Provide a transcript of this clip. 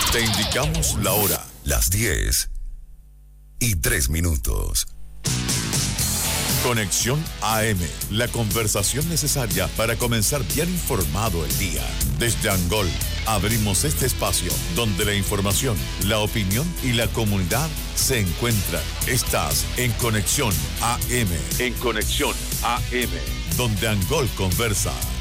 Te indicamos la hora, las 10:03. Conexión AM, la conversación necesaria para comenzar bien informado el día. Desde Angol, abrimos este espacio donde la información, la opinión y la comunidad se encuentran. Estás en Conexión AM. En Conexión AM, donde Angol conversa.